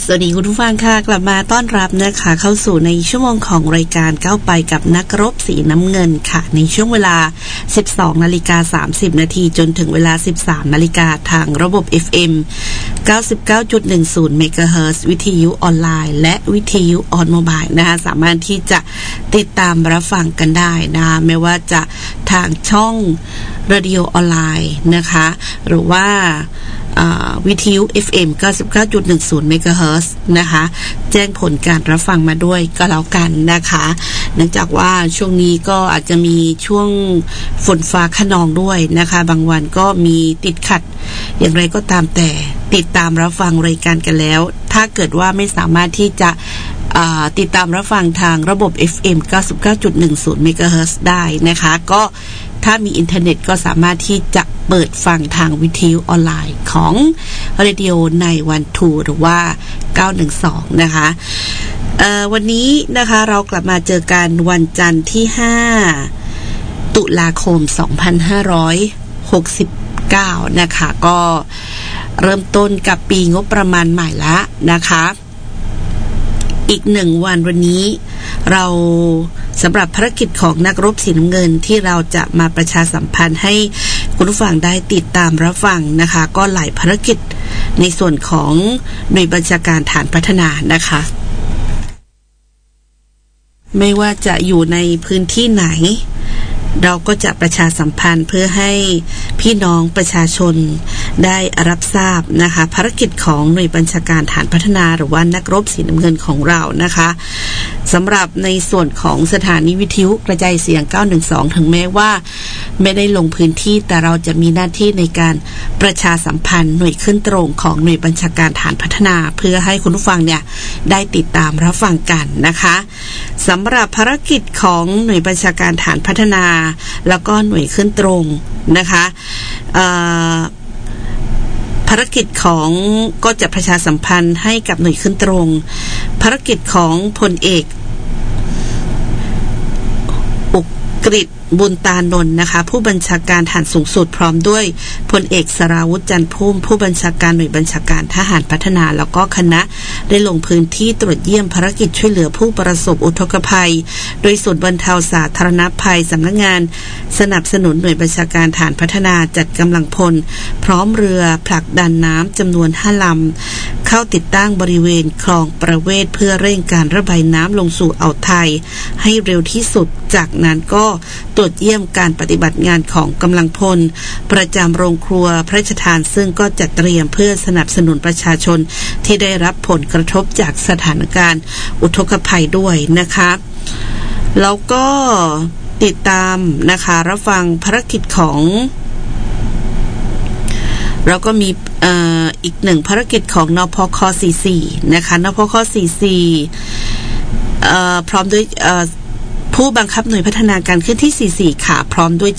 สวัสดีคุณผู้ฟังค่ะกลับมาต้อนรับนะคะเข้าสู่ในชั่วโมงของรายการก้าวไปกับนักรบสีน้ำเงินค่ะในช่วงเวลา 12:30 นาทีจนถึงเวลา 13 นาฬิกาทางระบบ FM 99.10 เมกะเฮิรตซ์วิทยุออนไลน์และวิทยุออนโมบายนะคะสามารถที่จะติดตามรับฟังกันได้นะคะไม่ว่าจะทางช่องเรดิโอออนไลน์นะคะหรือว่าวิทยุ FM 99.10 เมกะเฮิรตซ์นะคะแจ้งผลการรับฟังมาด้วยก็แล้วกันนะคะเนื่องจากว่าช่วงนี้ก็อาจจะมีช่วงฝนฟ้าคะนองด้วยนะคะบางวันก็มีติดขัดอย่างไรก็ตามแต่ติดตามรับฟังรายการกันแล้วถ้าเกิดว่าไม่สามารถที่จะติดตามรับฟังทางระบบ FM 99.10 เมกะเฮิรตซ์ได้นะคะก็ถ้ามีอินเทอร์เน็ตก็สามารถที่จะเปิดฟังทางวิทยุออนไลน์ของเรดิโอในวันทูหรือว่า912นะคะวันนี้นะคะเรากลับมาเจอกันวันจันทร์ที่5ตุลาคม2569นะคะก็เริ่มต้นกับปีงบประมาณใหม่ละนะคะอีก1วันนี้เราสำหรับภารกิจของนักรบสีน้ำเงินที่เราจะมาประชาสัมพันธ์ให้คุณผู้ฟังได้ติดตามรับฟังนะคะก็หลายภารกิจในส่วนของหน่วยบัญชาการฐานพัฒนานะคะไม่ว่าจะอยู่ในพื้นที่ไหนเราก็จะประชาสัมพันธ์เพื่อให้พี่น้องประชาชนได้รับทราบนะคะภารกิจของหน่วยบัญชาการฐานพัฒนาหรือว่านักรบสีน้ำเงินของเรานะคะสำหรับในส่วนของสถานีวิทยุกระจายเสียง912ถึงแม้ว่าไม่ได้ลงพื้นที่แต่เราจะมีหน้าที่ในการประชาสัมพันธ์หน่วยขึ้นตรงของหน่วยบัญชาการฐานพัฒนาเพื่อให้คุณผู้ฟังเนี่ยได้ติดตามรับฟังกันนะคะสำหรับภารกิจของหน่วยบัญชาการฐานพัฒนาแล้วก็หน่วยขึ้นตรงนะคะภารกิจของก็จะประชาสัมพันธ์ให้กับหน่วยขึ้นตรงภารกิจของพลเอกอุกฤษบุญตานนท์นะคะผู้บัญชาการฐานสูงสุดพร้อมด้วยพลเอกสราวุธจันทร์พุ่มผู้บัญชาการหน่วยบัญชาการทหารพัฒนาแล้วก็คณะได้ลงพื้นที่ตรวจเยี่ยมภารกิจช่วยเหลือผู้ประสบอุทกภัยโดยศูนย์บรรเทาสาธารณภัยสำนักงานสนับสนุนหน่วยบัญชาการฐานพัฒนาจัดกำลังพลพร้อมเรือผลักดันน้ำจำนวน5ลำเข้าติดตั้งบริเวณคลองประเวศเพื่อเร่งการระบายน้ำลงสู่อ่าวไทยให้เร็วที่สุดจากนั้นก็ตรวจเยี่ยมการปฏิบัติงานของกำลังพลประจำโรงครัวพระราชทานซึ่งก็จัดเตรียมเพื่อสนับสนุนประชาชนที่ได้รับผลกระทบจากสถานการณ์อุทกภัยด้วยนะคะแล้วก็ติดตามนะคะรับฟังภารกิจของเราก็มีอีกหนึ่งภารกิจของนพค44นะคะนพค44พร้อมด้วยผู้บังคับหน่วยพัฒนาการเคลื่อนที่44ค่ะพร้อมด้วย